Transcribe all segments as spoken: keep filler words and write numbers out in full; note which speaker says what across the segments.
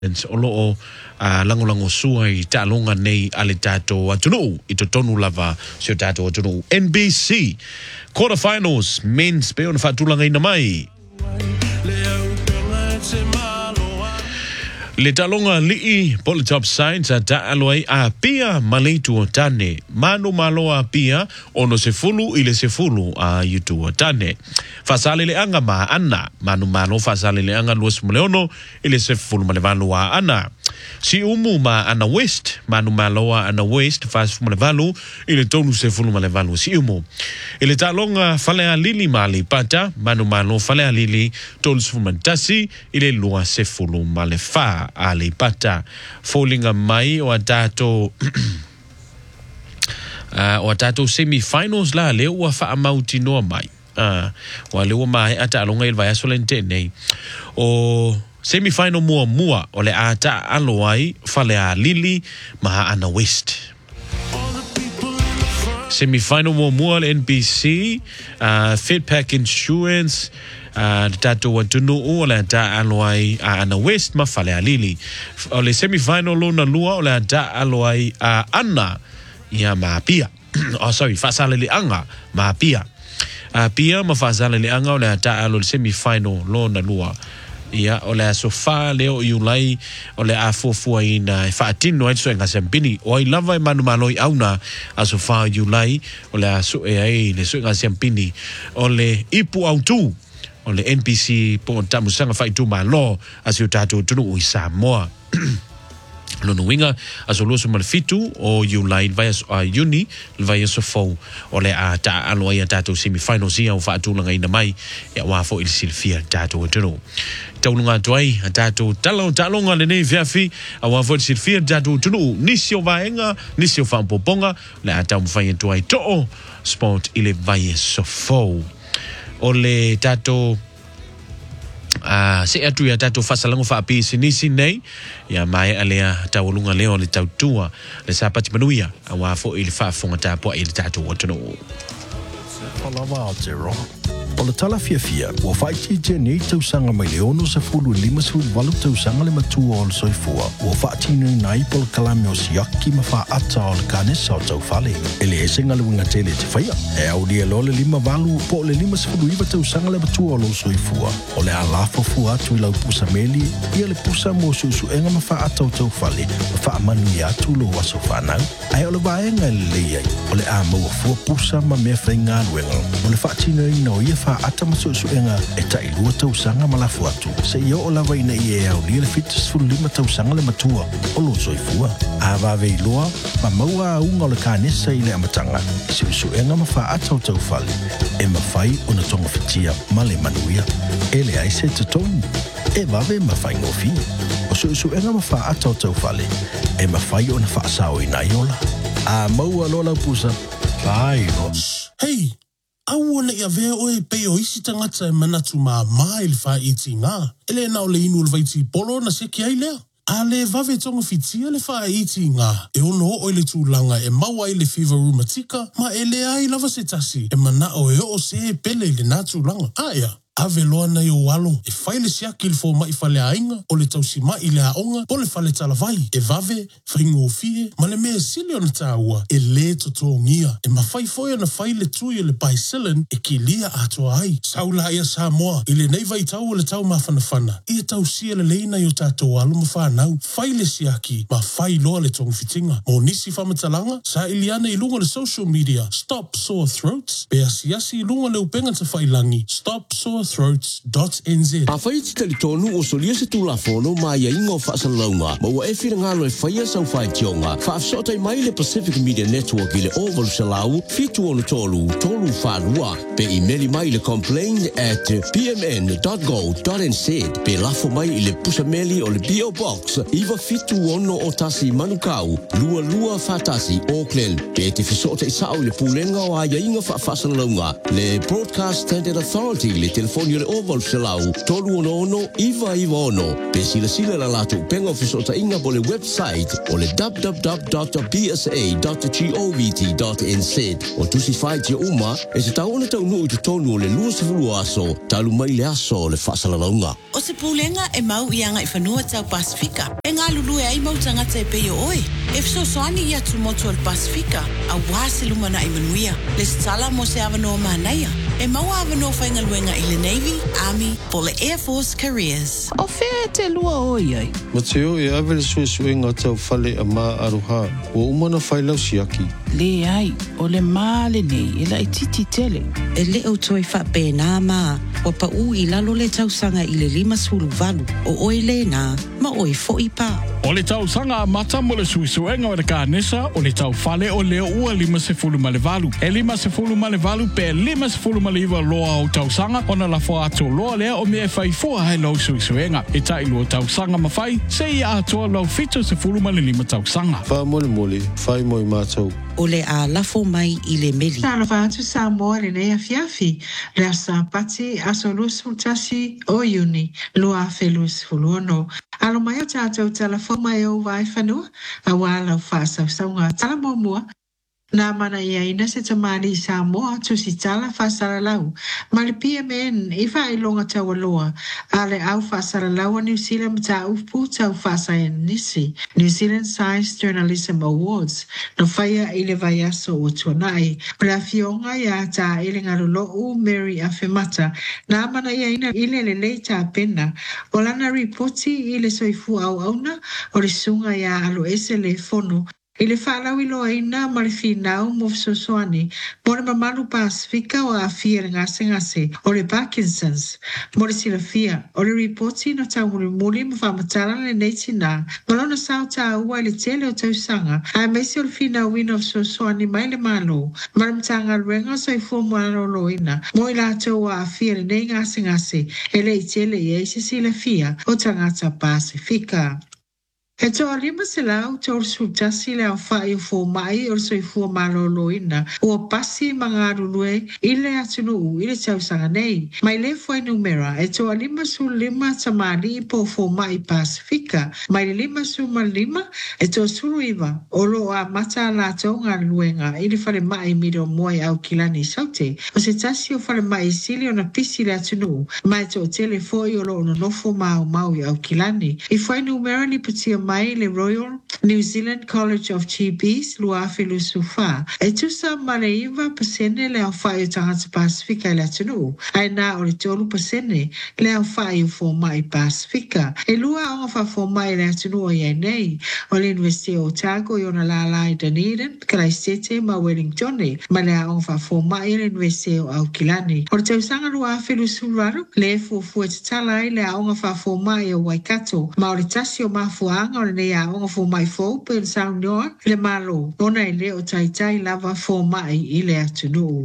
Speaker 1: o loo uh, lango-lango sua I ta'alonga nei ale tātou atunu I totonu lava sio tātou atunu. N B C quarterfinals men's pe ona whaatulanga ina mai. Le talonga li'i pole top signs a ta'aloai a pia maleitu o tane. Manu malo a pia ono se fulu ile se fulu a yutu o tane. Fasale le anga ma ana. Manu malo fasale le anga luas muleono ile se fulu malevalu a ana. Si umu ma ana west. Manu malo a ana west fas malevalu ile tonu se fulu malevalu si umu. Ile talonga fale a lili mali pata. Manu malo fale a lili tolu se fulu mantasi ile lua se fulu malefa. Ale pata fallinga mai o atato uh, o atato semi-finals la leo wa fa amauti no mai uh, wa leo mai ata alonga il vai solente nei o semi-final mua mua o le ata aloai fale a lili ma ana west semi-final mua mua le N B C uh, Fedpack Insurance Uh, tato watunu o le ta aloai a ana west ma fale a lili o le semi-final luna lua o le ta aloai a ana ia ma pia oh sorry fasale le anga ma pia a pia ma fasale le anga o le ta alo le semi-final luna lua ia o le sofa leo iulai o le a fofua ina faatino ai so nga sempini o I lava manu maloi auna a sofa iulai o le a so e ai le so nga sempini o le ipu autu o le N B C po tamusanga fai tu malo asio tatu tunu i Samoa lono winga asoloso malfitu o July vai a uni vai so fo o le a ta alo ia tatu semi-finals ia o fatu langa ina mai ya wa fo il silfia tatu tunu taunga toai tatu talo talonga le nei fiafi a wa fo il silfia tatu tunu nisio vaenga nisio fampoponga le ata mfanye toai to sport ile vai so fo o le tato uh, se atu ya tato fasalango fa api sinisi nei ya mai alea taulunga leo le tautua le sapati manuia awa fo ili fa fonga tapo ili tato watono
Speaker 2: Palava Aotearoa. O le tala fia fia, ua whaiti te nei tausanga mai leono sa fulu lima sa walu tausanga le matua o le soifua. Ua whaatino i nai pol kalame o siaki ma wha ata o le kanesa o tau fale. E le esenga le winga tele te whaia. E au lia lo le lima walu po le lima sa fulu iwa tausanga le matua o lo soifua. O le alafo fua atu i lau pusa meli, ia le pusa mo susu enga ma wha ata o tau fale. Ma wha manu i atu lo waso whanau. Ai o le vaenga le leiai. O le a maua fua pusa ma mea whainga luenga. O le whaatino i no ia fa ata masusu enga e tai lua tausanga malafu atu. Se ia o lawa ina i e au lia le fitas fulu lima tausanga le matua o lo soifua. A vawe i loa, ma maua a unga o le kanesa i le amatanga. Se usu enga ma fa ata o tau fale. E ma fai o na tonga fitia ma le manuia. E le aise te tonu. E vawe ma fai ngofi. O se usu enga ma fa ata o tau fale. E ma fai o na fa asao i na iola. A maua lola pusa. Vai, os.
Speaker 3: Hey! Au ona ia vea oe pe o isi tangata e manatu maa maa ili wha iti ngā. Ele nao le inu le vaiti polo na se ki ai lea. A le vave tonga fitia le wha iti ngā. E ono o ile tūlanga e maua ile fever rheumatica. Ma ele ai lava se tasi. E mana o e o se pele ile nā tūlanga. Aia. Ave loa na yo walo. E whaile siaki ili fo mai whale ainga. O le tausi mai ile aonga. Po le whale talavai. E vave, whaingo fie. Ma le mea sili ona tāua. E le totongia. E ma whai foia na whaile tui le bicillin. E ki lia atoa ai. Saula ia Samoa. Ile nei vai tau o le tau mawhanawhana. Ia tau sia le leina yo tātou alu ma whanau. Whaile siaki. Ma whai loa le tonga fitinga. Mo nisi whamatalanga. Sa iliana i lunga le social media. Stop sore throats. Bea siasi i lunga le upenga ta whailangi. Stop sore throats dot n z.
Speaker 4: A whai ti tali tonu o solia se tula fono ma ia ingo whaasalaunga. Ma ua e whira ngalo e whaia sau whai tionga. Whaafsotai mai le Pacific Media Network i le Oval Salau. Fitu ono tolu, tolu whanua. Pe emaili mai le complain at p m n dot go dot n z. Pe lafo mai i le pusameli o le P O Box. Iwa fitu ono o tasi manukau. Lua lua whatasi Auckland. Pe te whasotai sao le pulenga o a ia ingo whaasalaunga. Le Broadcast Standard Authority le tele telefoni le oval selau tolu ono ono iwa iwa ono. Pe sila sila la lato penga ofisota inga bo le website o le w w w dot b s a dot govt dot n z. O tusi fai tia uma e se tau ona tau nui te tonu o le lua sifuru aso talu mai le aso le whasalalaunga.
Speaker 5: O se pūlenga e mau ianga i whanua tau Pasifika. E ngā lulu e ai mau tangata e peo oi. E fso soani ia tu motu al Pasifika a wāse lumana i manuia. Le stala mo se avanoa manaia. E mau avanoa whainga luenga i le Navy, Army, po le Air Force Careers.
Speaker 6: O whea te lua oi ai.
Speaker 7: Ma teo e awele sue sue ngā tau whale a mā aroha. O umana whailau siaki.
Speaker 6: Le ai, o le māle nei, e lai titi tele.
Speaker 8: E le au toi wha pēnā mā, o pa u i lalo le tausanga i le lima sulu valu, o oi le nā, ma oi fo i pā.
Speaker 9: O le tau sanga a mata mo le suisuenga o le kānesa o le tau fale o leo ua lima se fulu ma le valu. E lima se fulu ma le valu pe lima se fulu ma le iwa loa o tau sanga o na la fo ato loa lea o mea fai fua hai lau suisuenga. E tai lua tau sanga ma fai, se i atoa lau fito se fulu ma le lima tau sanga.
Speaker 7: Wha mole mole, whai moi mātou.
Speaker 8: O le a lafo mai i le meli.
Speaker 10: Tāna whātu sā moa le nei a fiafi, rea sā pati aso lusu tasi o iuni, lua felus fuluono. Alo mai o tātou talafo mai o vai whanua, a wālau whāsau saunga tala mua. Nā mana ia ina se tamari sā moa tu si tala whasara lau. Ma le P M N i wha i longa tau aloa. A le au whasara lau a New Zealand ta upu tau whasa e nisi. New Zealand Science Journalism Awards. No whaia i le vai aso o tuanai. Prea fionga ia ta i le ngarolo u Mary Afemata. Nā mana ia ina i le le le ta pena. O lana ripoti i le soifu au auna. O le sunga ia alo ese le fono. I le whālau i loa ina ma le whinau mo fisosoani, mo le mamalu Pasifika o a fia le ngase ngase, o le Parkinson's, mo le sila fia, o le reporti no tau muli muli mo whamatala le neiti nā, malona sao ta ua i le tele o tau sanga, a meisi o le whinau ina o fisosoani mai le malo, ma le mtanga ruenga so i fua mo ano lo ina, mo i lato a fia le nei ngase ngase, e le i tele i eisi sila fia o tangata Pasifika. E toa lima se lau te or sutasi le au whai o fō mai o so i fua malolo ina. Ua pasi mga arulue i le atunu u i le tausanga nei. Mai le fwai numera e toa lima su lima tamari i po fō mai Pasifika. Mai le lima su ma lima e toa suru iwa o lo a mata la taunga luenga i le whare mai miro moe au kilani saute. O se tasi o whare mai sili o na pisi le atunu. Mai toa tele fwai o lo no nofo mau mau i au kilani. I fwai numera ni putia mai le Royal New Zealand College of G Ps lua filu sufa. E tusa maleiva pasene le au whai o tangata Pasifika i le atunu. Ai nā o le tolu pasene le au whai o fō mai Pasifika. E lua o ngā fō mai le atunu o iai nei. O le University o Otago i ona la i Dunedin, Christchurch ma Wellington. Ma le a o ngā fō mai le University o Aukilani. O le tausanga lua filu suraru le fu fu e tatala i le a o ngā fō mai o Waikato. Ma o le tasi o mafuanga o le nei a o ngā fō mai fō pe Saunoa le malo. Ona i le o taitai lava fō mai i le atunu.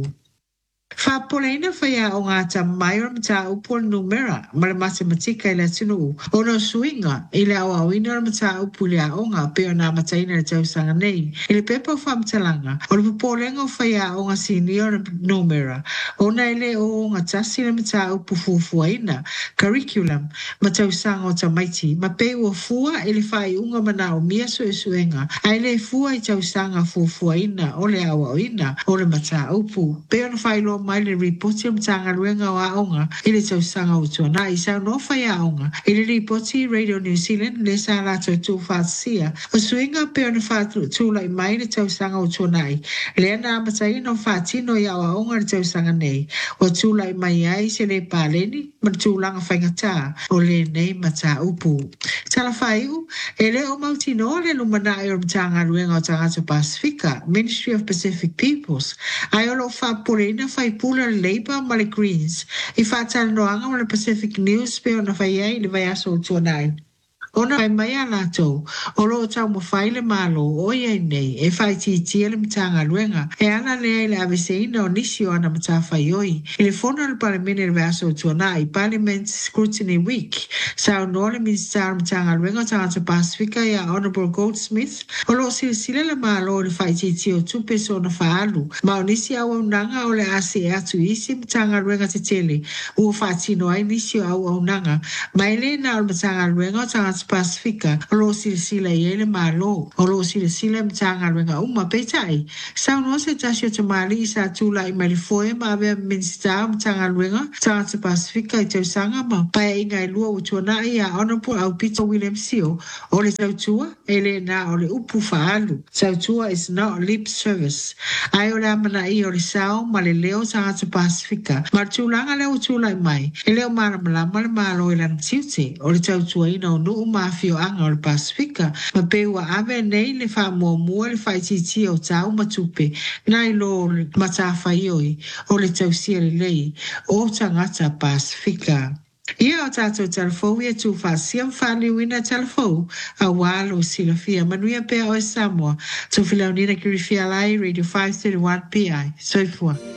Speaker 10: Whapoleina whaia o ngā ta mai o mta upo numera ma le matematika i le atunu. O no suinga i le au awina o mta upo le a onga pe o nā mataina le tausanga nei. I le pepa o whamtalanga o le pupolenga o whaia o ngā senior numera. O na i le o ngā tasi le mta upo fufuaina curriculum ma tausanga o tamaiti. Ma pe ua fua i le whai unga mana o mia su e suenga. Ai le fua i tausanga fufuaina o le au awina o le mta upo. Pe o na whai lo mai le ripoti o mtanga ruenga o aonga i le tausanga o tuana i sao no whai aonga. I le ripoti Radio New Zealand le sa lato tu whaatsia. O suinga pe o na whaatu tūla i mai le tausanga o tuana i. Le ana amatai no whaatino i au aonga le tausanga nei. O tūla i mai ai se le pāleni ma tūlanga whaingata o le nei mata upu. Tala whaiu, e le o mautino le lumana i o mtanga ruenga o tangata Pasifika, Ministry of Pacific Peoples. Ai o lo whaporena whai pula Labour ma le Greens. I whaatala noanga ma le Pacific News pe o na whai ai le vai aso o tuanai. Ona mai mai ala tau, o lo tau mo whaile malo o ia nei, e whai ti tia le mtanga luenga, e ana lea le avese ina o nisi o ana mta whai oi. I le whona le paramene le vaso tuana i Parliament Scrutiny Week, sa o nore minister mtanga luenga tangata Pasifika ia Honourable Goldsmith, o lo sile sile le malo le whai ti tia o tupe so na whaalu, ma o nisi au au nanga o le ase e atu isi mtanga luenga te tele, ua whaatino ai nisi o au au nanga, ma ele na o mtanga luenga o tangata Pasifika, o lo sile sile i ele malo, o lo sile sile mtanga luenga uma peitai, sa no se tasio te mali sa tula i malifoe ma avea minister mtanga luenga, tangata Pasifika i tau sanga ma, pae inga i lua utuana i a Honourable au Peter William Sio, o le tautua, ele na o le upu faalu, tautua is not lip service, ai o le amana i o le sao ma le leo tangata Pasifika, ma tūlanga leo tūlai mai, e leo mara malama le malo i lan tiute, o le tautua ina o nuu mafio anga o le Pasifika, ma peua ave nei le wha mua mua le whaititi o tau matupe, nai lo matawhai oi, o le tausia le lei, o tangata Pasifika. Ia o tātou telefou ia tū whasiam whani wina telefou a walo sila fia manuia pea o e Samoa. Tō whilaunina ki rifia lai Radio five thirty-one P I. Soifua.